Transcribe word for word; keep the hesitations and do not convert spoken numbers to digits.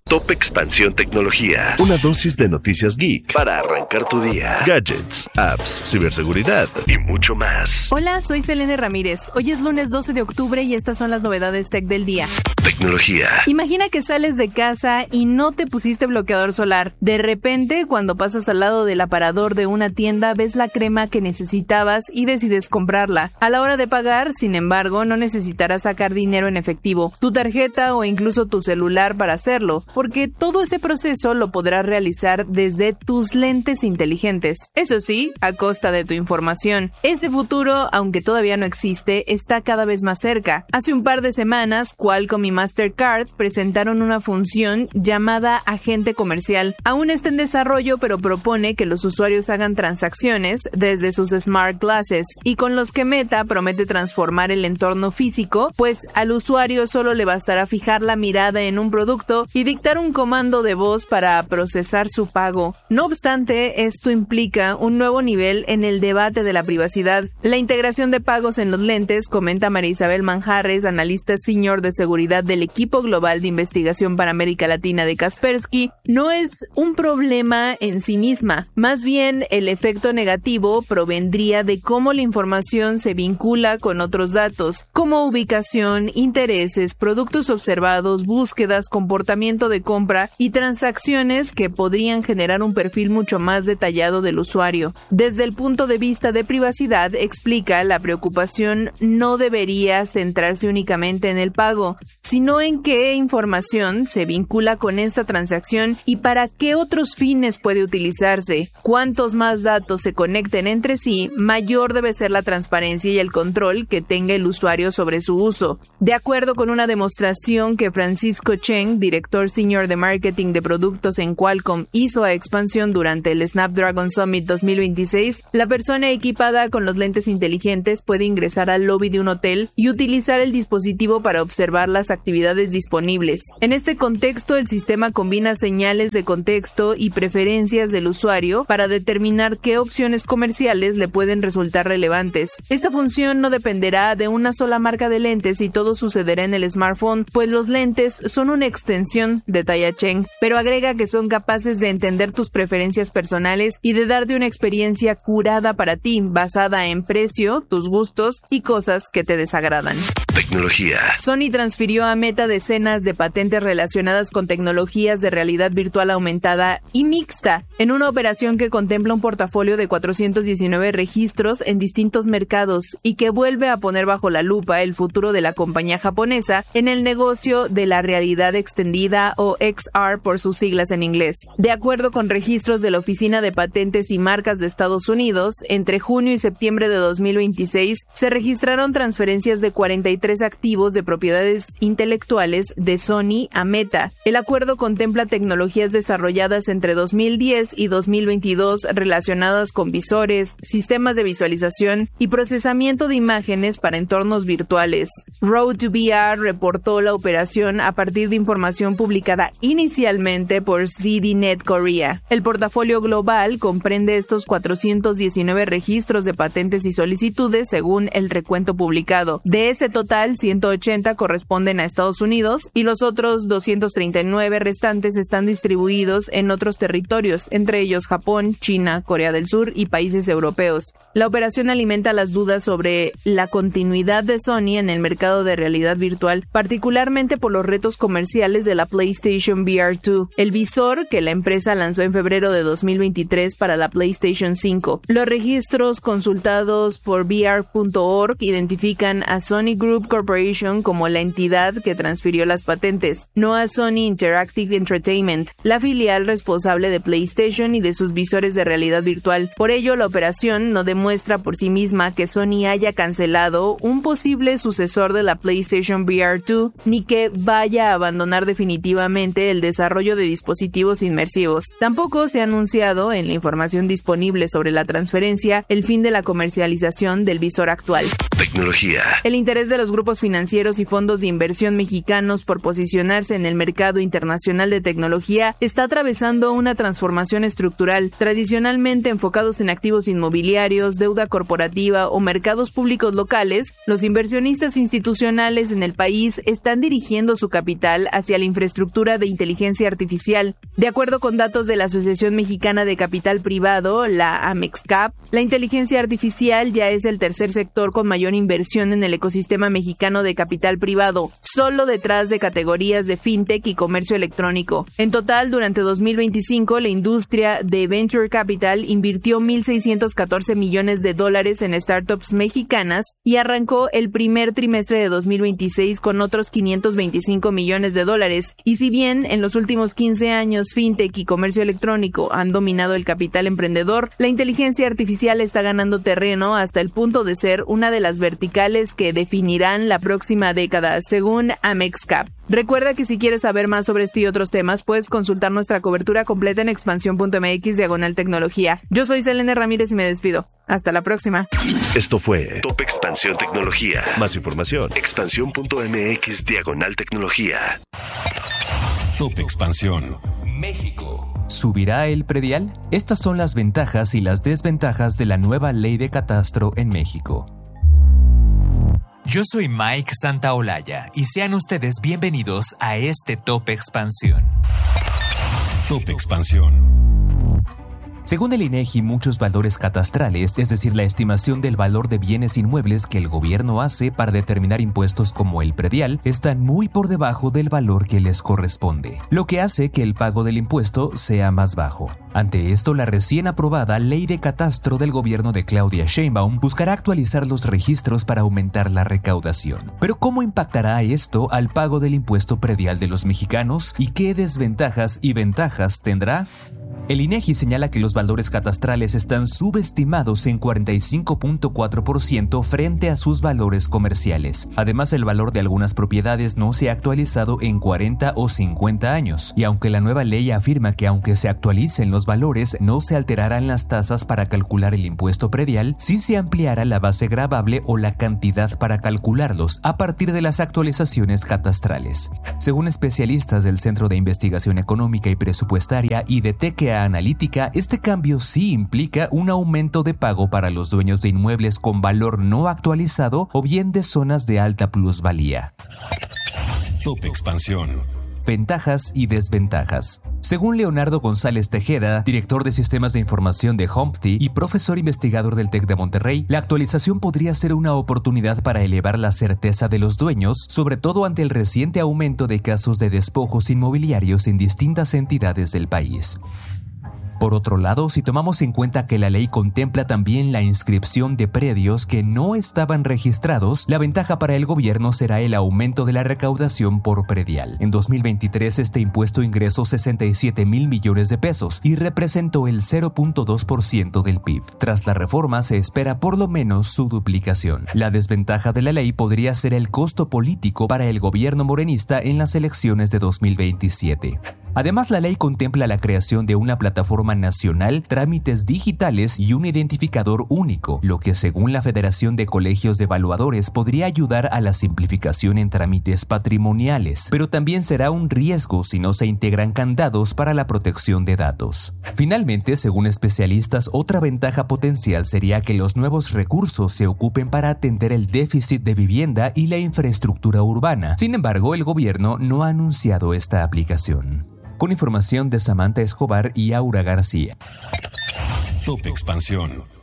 Top Expansión Tecnología. Una dosis de noticias geek para arrancar tu día. Gadgets, apps, ciberseguridad y mucho más. Hola, soy Selene Ramírez. Hoy es lunes doce de octubre y estas son las novedades tech del día. Tecnología. Imagina que sales de casa y no te pusiste bloqueador solar. De repente, cuando pasas al lado del aparador de una tienda, ves la crema que necesitabas y decides comprarla. A la hora de pagar, sin embargo, no necesitarás sacar dinero en efectivo, tu tarjeta o incluso tu celular para hacerlo, porque todo ese proceso lo podrás realizar desde tus lentes inteligentes. Eso sí, a costa de tu información. Ese futuro, aunque todavía no existe, está cada vez más cerca. Hace un par de semanas, Qualcomm y Mastercard presentaron una función llamada agente comercial. Aún está en desarrollo, pero propone que los usuarios hagan transacciones desde sus smart glasses, y con los que Meta promete transformar el entorno físico, pues al usuario solo le bastará fijar la mirada en un producto y dictar un comando de voz para procesar su pago. No obstante, esto implica un nuevo nivel en el debate de la privacidad. La integración de pagos en los lentes, comenta María Isabel Manjarres, analista senior de seguridad del equipo global de investigación para América Latina de Kaspersky, no es un problema en sí misma. Más bien, el efecto negativo provendría de cómo la información se vincula con otros datos, como ubicación, intereses, productos observados, búsquedas, comportamiento de compra y transacciones que podrían generar un perfil mucho más detallado del usuario. Desde el punto de vista de privacidad, explica, la preocupación no debería centrarse únicamente en el pago, sino en qué información se vincula con esta transacción y para qué otros fines puede utilizarse. Cuantos más datos se conecten entre sí, mayor debe ser la transparencia y el control que tenga el usuario sobre su uso. De acuerdo con una demostración que Francisco Cheng, director senior de marketing de productos en Qualcomm, hizo a Expansión durante el Snapdragon Summit dos mil veintiséis, la persona equipada con los lentes inteligentes puede ingresar al lobby de un hotel y utilizar el dispositivo para observar las actividades disponibles. En este contexto, el sistema combina señales de contexto y preferencias del usuario para determinar qué opciones comerciales le pueden resultar relevantes. Esta función no dependerá de una sola marca de lentes y todo sucederá en el smartphone, pues los lentes son una extensión, detalla Cheng, pero agrega que son capaces de entender tus preferencias personales y de darte una experiencia curada para ti, basada en precio, tus gustos y cosas que te desagradan. Tecnología. Sony transfirió a Meta decenas de patentes relacionadas con tecnologías de realidad virtual aumentada y mixta, en una operación que contempla un portafolio de cuatrocientos diecinueve registros en distintos mercados y que vuelve a poner bajo la lupa el futuro de la compañía japonesa en el negocio de la realidad extendida, o X R por sus siglas en inglés. De acuerdo con registros de la Oficina de Patentes y Marcas de Estados Unidos, entre junio y septiembre de dos mil veintiséis se registraron transferencias de cuarenta y tres activos de propiedades intelectuales de Sony a Meta. El acuerdo contempla tecnologías desarrolladas entre dos mil diez y dos mil veintidós relacionadas con visores, sistemas de visualización y procesamiento de imágenes para entornos virtuales. Road to V R reportó la operación a partir de información publicada inicialmente por C D Net Korea. El portafolio global comprende estos cuatrocientos diecinueve registros de patentes y solicitudes según el recuento publicado. De ese total, ciento ochenta corresponden a Estados Unidos y los otros doscientos treinta y nueve restantes están distribuidos en otros territorios, entre ellos Japón, China, Corea del Sur y países europeos. La operación alimenta las dudas sobre la continuidad de Sony en el mercado de realidad virtual, particularmente por los retos comerciales de la PlayStation V R dos, el visor que la empresa lanzó en febrero de dos mil veintitrés para la PlayStation cinco. Los registros consultados por V R punto org identifican a Sony Group Corporation como la entidad que transfirió las patentes, no a Sony Interactive Entertainment, la filial responsable de PlayStation y de sus visores de realidad virtual. Por ello, la operación no demuestra por sí misma que Sony haya cancelado un posible sucesor de la PlayStation V R dos, ni que vaya a abandonar definitivamente el desarrollo de dispositivos inmersivos. Tampoco se ha anunciado en la información disponible sobre la transferencia el fin de la comercialización del visor actual. Tecnología. El interés de los grupos financieros y fondos de inversión mexicanos por posicionarse en el mercado internacional de tecnología está atravesando una transformación estructural. Tradicionalmente enfocados en activos inmobiliarios, deuda corporativa o mercados públicos locales, los inversionistas institucionales en el país están dirigiendo su capital hacia la infraestructura infraestructura de inteligencia artificial. De acuerdo con datos de la Asociación Mexicana de Capital Privado, la AMEXCAP, la inteligencia artificial ya es el tercer sector con mayor inversión en el ecosistema mexicano de capital privado, solo detrás de categorías de fintech y comercio electrónico. En total, durante dos mil veinticinco, la industria de Venture Capital invirtió mil seiscientos catorce millones de dólares en startups mexicanas y arrancó el primer trimestre de dos mil veintiséis con otros quinientos veinticinco millones de dólares. Y si bien en los últimos quince años fintech y comercio electrónico han dominado el capital emprendedor, la inteligencia artificial está ganando terreno hasta el punto de ser una de las verticales que definirán la próxima década, según AMEXCAP. Recuerda que si quieres saber más sobre este y otros temas, puedes consultar nuestra cobertura completa en expansión punto m x diagonal tecnología. Yo soy Selene Ramírez y me despido. Hasta la próxima. Esto fue Top Expansión Tecnología. Más información, expansión punto m x diagonal tecnología. Top Expansión México. ¿Subirá el predial? Estas son las ventajas y las desventajas de la nueva ley de catastro en México. Yo soy Mike Santaolalla y sean ustedes bienvenidos a este Top Expansión. Top Expansión. Según el INEGI, muchos valores catastrales, es decir, la estimación del valor de bienes inmuebles que el gobierno hace para determinar impuestos como el predial, están muy por debajo del valor que les corresponde, lo que hace que el pago del impuesto sea más bajo. Ante esto, la recién aprobada Ley de Catastro del gobierno de Claudia Sheinbaum buscará actualizar los registros para aumentar la recaudación. Pero ¿cómo impactará esto al pago del impuesto predial de los mexicanos y qué desventajas y ventajas tendrá? El INEGI señala que los valores catastrales están subestimados en cuarenta y cinco punto cuatro por ciento frente a sus valores comerciales. Además, el valor de algunas propiedades no se ha actualizado en cuarenta o cincuenta años, y aunque la nueva ley afirma que aunque se actualicen los valores, no se alterarán las tasas para calcular el impuesto predial, sí se ampliará la base gravable o la cantidad para calcularlos a partir de las actualizaciones catastrales. Según especialistas del Centro de Investigación Económica y Presupuestaria y de T K Analítica, este cambio sí implica un aumento de pago para los dueños de inmuebles con valor no actualizado o bien de zonas de alta plusvalía. Top Expansión. Ventajas y desventajas. Según Leonardo González Tejeda, director de Sistemas de Información de Humpty y profesor investigador del TEC de Monterrey, la actualización podría ser una oportunidad para elevar la certeza de los dueños, sobre todo ante el reciente aumento de casos de despojos inmobiliarios en distintas entidades del país. Por otro lado, si tomamos en cuenta que la ley contempla también la inscripción de predios que no estaban registrados, la ventaja para el gobierno será el aumento de la recaudación por predial. En dos mil veintitrés, este impuesto ingresó sesenta y siete mil millones de pesos y representó el cero punto dos por ciento del P I B. Tras la reforma, se espera por lo menos su duplicación. La desventaja de la ley podría ser el costo político para el gobierno morenista en las elecciones de dos mil veintisiete. Además, la ley contempla la creación de una plataforma nacional, trámites digitales y un identificador único, lo que según la Federación de Colegios de Evaluadores podría ayudar a la simplificación en trámites patrimoniales, pero también será un riesgo si no se integran candados para la protección de datos. Finalmente, según especialistas, otra ventaja potencial sería que los nuevos recursos se ocupen para atender el déficit de vivienda y la infraestructura urbana. Sin embargo, el gobierno no ha anunciado esta aplicación. Con información de Samantha Escobar y Aura García. Top Expansión.